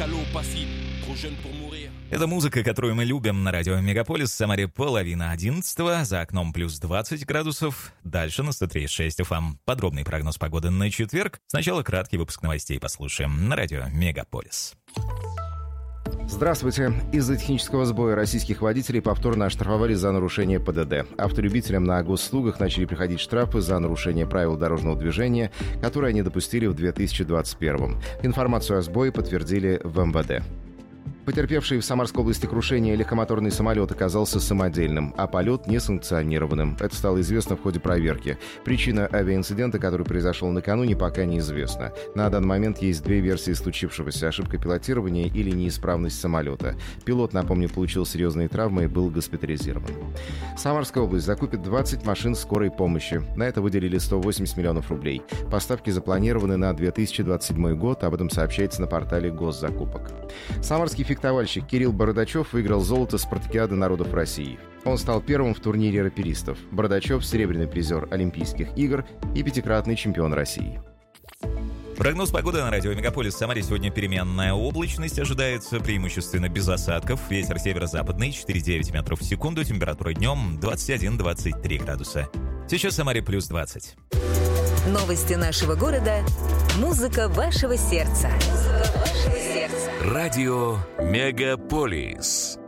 Это музыка, которую мы любим на радио Мегаполис. В Самаре 10:30, за окном плюс 20 градусов. Дальше на 103.6 FM. Подробный прогноз погоды на четверг. Сначала краткий выпуск новостей послушаем на радио Мегаполис. Здравствуйте. Из-за технического сбоя российских водителей повторно оштрафовали за нарушение ПДД. Автолюбителям на госслугах начали приходить штрафы за нарушение правил дорожного движения, которые они допустили в 2021. Информацию о сбое подтвердили в МВД. Потерпевший в Самарской области крушение легкомоторный самолет оказался самодельным, а полет несанкционированным. Это стало известно в ходе проверки. Причина авиаинцидента, который произошел накануне, пока неизвестна. На данный момент есть две версии случившегося: ошибка пилотирования или неисправность самолета. Пилот, напомню, получил серьезные травмы и был госпитализирован. Самарская область закупит 20 машин скорой помощи. На это выделили 180 миллионов рублей. Поставки запланированы на 2027 год, об этом сообщается на портале госзакупок. Самарский фехтовальщик Кирилл Бородачев выиграл золото спартакиады народов России. Он стал первым в турнире раперистов. Бородачев – серебряный призер Олимпийских игр и пятикратный чемпион России. Прогноз погоды на радио Мегаполис. В Самаре сегодня переменная облачность ожидается, преимущественно без осадков. Ветер северо-западный 4,9 метров в секунду. Температура днем 21-23 градуса. Сейчас в Самаре плюс 20. Новости нашего города. Музыка вашего сердца. Радио Мегаполис.